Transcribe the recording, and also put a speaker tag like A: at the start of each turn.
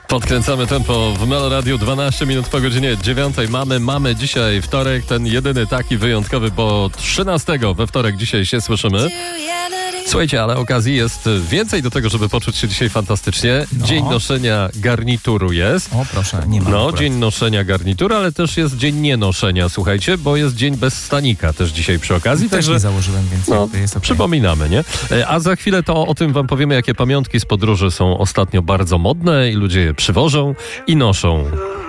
A: Podkręcamy tempo w Melo Radio 12 minut po godzinie 9. Mamy dzisiaj wtorek, ten jedyny taki wyjątkowy, bo 13 we wtorek dzisiaj się słyszymy. Słuchajcie, ale okazji jest więcej do tego, żeby poczuć się dzisiaj fantastycznie. Dzień noszenia garnituru jest.
B: O proszę, nie ma akurat.
A: Dzień noszenia garnituru, ale też jest dzień nienoszenia, słuchajcie, bo jest dzień bez stanika też dzisiaj przy okazji.
B: Też nie założyłem, więc jest okay.
A: Przypominamy, nie? A za chwilę to o tym wam powiemy, jakie pamiątki z podróży są ostatnio bardzo modne i ludzie je przywożą i noszą.